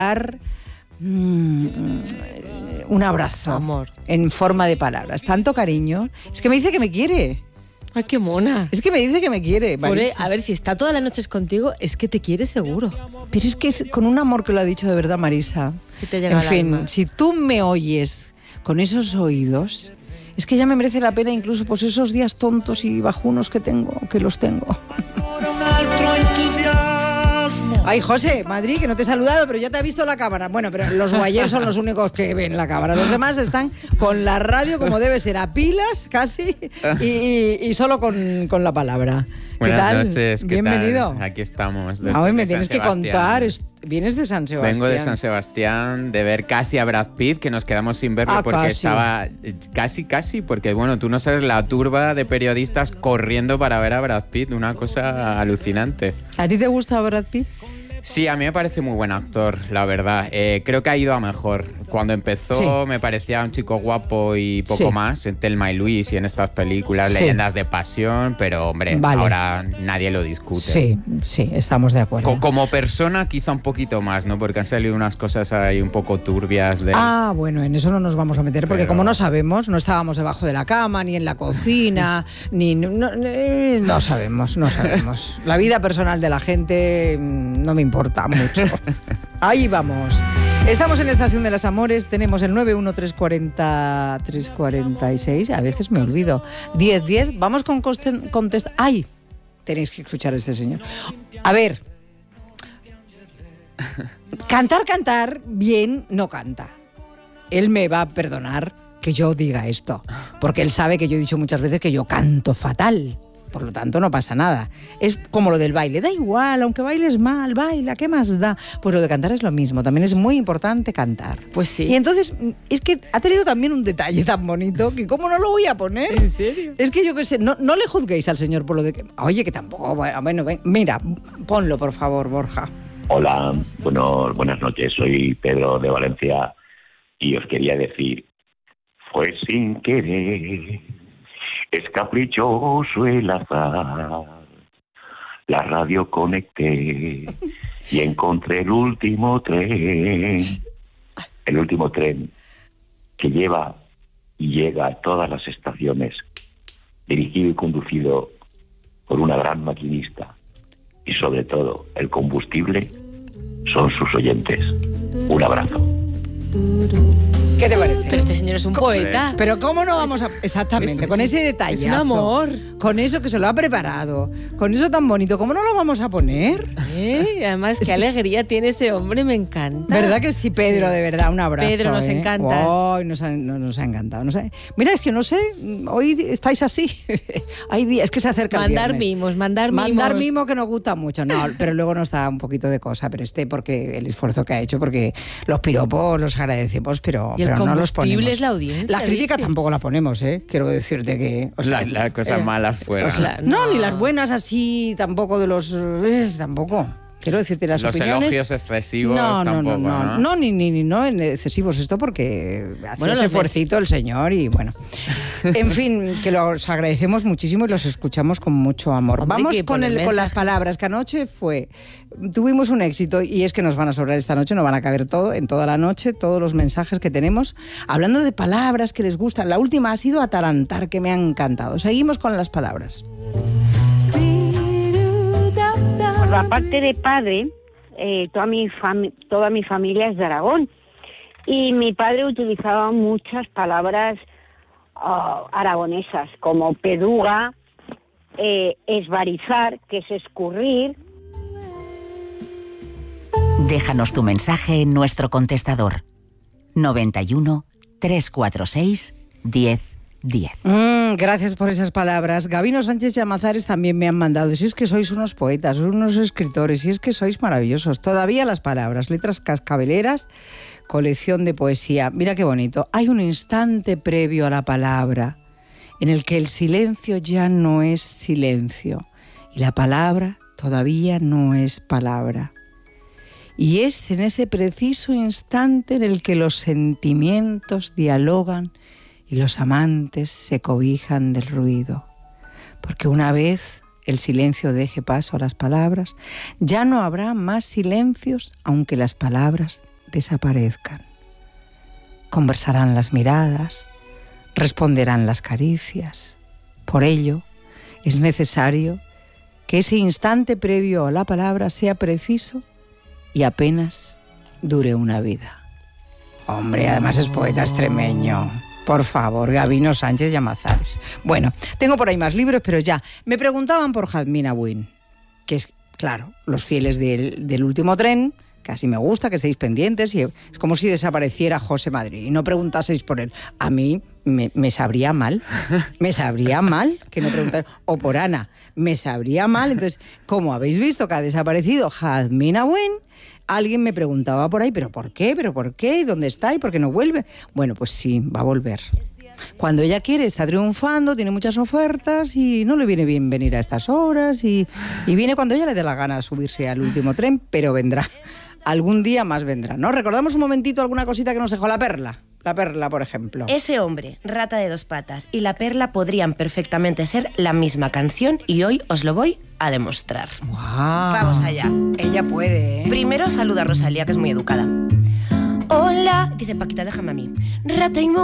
un abrazo, amor, en forma de palabras, tanto cariño. Es que me dice que me quiere. Ay, qué mona. Es que me dice que me quiere. A ver, si está todas las noches contigo, es que te quiere seguro. Pero es que es con un amor que lo ha dicho de verdad Marisa. Que te llega en al fin, alma. Si tú me oyes con esos oídos, es que ya me merece la pena incluso pues esos días tontos y bajunos que los tengo. Ay, José, Madrid, que no te he saludado, pero ya te ha visto la cámara. Bueno, pero los guayers son los únicos que ven la cámara. Los demás están con la radio como debe ser, a pilas casi, y solo con la palabra. Buenas ¿Qué tal? noches, ¿qué Bienvenido. tal? Aquí estamos. Hoy me tienes que contar. Vienes de San Sebastián. Vengo de San Sebastián, de ver casi a Brad Pitt, que nos quedamos sin verlo porque casi. estaba casi, porque bueno, tú no sabes la turba de periodistas corriendo para ver a Brad Pitt, una cosa alucinante. ¿A ti te gusta Brad Pitt? Sí, a mí me parece muy buen actor, la verdad. Creo que ha ido a mejor. Cuando empezó me parecía un chico guapo y poco más, en Thelma y Luis y en estas películas, Leyendas de Pasión, pero hombre, ahora nadie lo discute. Sí, estamos de acuerdo. Como persona quizá un poquito más, ¿no? Porque han salido unas cosas ahí un poco turbias de... Bueno, en eso no nos vamos a meter, porque como no sabemos, no estábamos debajo de la cama, ni en la cocina, no sabemos. La vida personal de la gente no me importa mucho. Ahí vamos. Estamos en la Estación de las Amores, tenemos el 91340-346, a veces me olvido, 1010, vamos con contestar. ¡Ay! Tenéis que escuchar a este señor. A ver, cantar bien no canta. Él me va a perdonar que yo diga esto, porque él sabe que yo he dicho muchas veces que yo canto fatal. Por lo tanto, no pasa nada. Es como lo del baile. Da igual, aunque bailes mal, baila, ¿qué más da? Pues lo de cantar es lo mismo. También es muy importante cantar. Pues sí. Y entonces, es que ha tenido también un detalle tan bonito que ¿cómo no lo voy a poner? ¿En serio? Es que yo qué sé, no le juzguéis al señor por lo de que... Oye, que tampoco... Bueno, mira, ponlo, por favor, Borja. Hola, buenas noches. Soy Pedro de Valencia y os quería decir, fue sin querer... Es caprichoso el azar, la radio conecté y encontré el último tren que lleva y llega a todas las estaciones, dirigido y conducido por una gran maquinista, y sobre todo el combustible son sus oyentes. Un abrazo. ¿Qué te parece? Pero este señor es un poeta. Pero ¿cómo no vamos a...? Exactamente, con ese detalle. Es un amor. Con eso que se lo ha preparado, con eso tan bonito, ¿cómo no lo vamos a poner? Además, qué alegría tiene ese hombre, me encanta. ¿Verdad que sí, Pedro? Sí. De verdad, un abrazo. Pedro, nos encantas. Oh, nos ha encantado. Mira, es que no sé, hoy estáis así. Hay días, es que se acerca el viernes. Mandar mimo que nos gusta mucho. No, pero luego nos da un poquito de cosa, pero porque el esfuerzo que ha hecho, porque los piropos los agradecemos, pero no los ponemos. Es la audiencia. La crítica tampoco la ponemos, quiero decirte que... las cosas malas fuera. No, ni las buenas así, tampoco de los... tampoco. Quiero decirte las opiniones... Los elogios excesivos tampoco, ¿no? No, ni excesivos esto porque hace ese esfuercito el señor y bueno. En fin, que los agradecemos muchísimo y los escuchamos con mucho amor. Hombre, vamos con las palabras, que anoche tuvimos un éxito y es que nos van a sobrar esta noche, no van a caber en toda la noche, todos los mensajes que tenemos, hablando de palabras que les gustan. La última ha sido atarantar, que me ha encantado. Seguimos con las palabras. Por la parte de padre, toda mi familia es de Aragón y mi padre utilizaba muchas palabras aragonesas como peduga, esbarizar, que es escurrir. Déjanos tu mensaje en nuestro contestador 91 346 1010. Gracias por esas palabras. Gabino Sánchez Llamazares también me han mandado. Si es que sois unos poetas, unos escritores, si es que sois maravillosos. Todavía las palabras, letras cascabeleras, colección de poesía. Mira qué bonito. Hay un instante previo a la palabra en el que el silencio ya no es silencio y la palabra todavía no es palabra. Y es en ese preciso instante en el que los sentimientos dialogan y los amantes se cobijan del ruido. Porque una vez el silencio deje paso a las palabras, ya no habrá más silencios, aunque las palabras desaparezcan. Conversarán las miradas, responderán las caricias. Por ello, es necesario que ese instante previo a la palabra sea preciso y apenas dure una vida. Hombre, además es poeta extremeño. Por favor, Gabino Sánchez Llamazares. Bueno, tengo por ahí más libros, pero ya. Me preguntaban por Jazmina Win, que es, claro, los fieles del último tren. Casi me gusta que estéis pendientes y es como si desapareciera José Madrid y no preguntaseis por él. A mí me sabría mal. Me sabría mal que no preguntaseis. O por Ana. Me sabría mal. Entonces, como habéis visto que ha desaparecido Jazmina Win, alguien me preguntaba por ahí, ¿pero por qué? ¿Pero por qué? ¿Y dónde está? ¿Y por qué no vuelve? Bueno, pues sí, va a volver. Cuando ella quiere, está triunfando, tiene muchas ofertas y no le viene bien venir a estas horas y viene cuando ella le dé la gana de subirse al último tren, pero vendrá. Algún día más vendrá, ¿no? ¿Recordamos un momentito alguna cosita que nos dejó la Perla? La Perla, por ejemplo. Ese hombre, Rata de dos patas y La Perla podrían perfectamente ser la misma canción y hoy os lo voy a demostrar. ¡Wow! Vamos allá. Ella puede, ¿eh? Primero saluda a Rosalía, que es muy educada. Hola, dice Paquita, déjame a mí. Rata y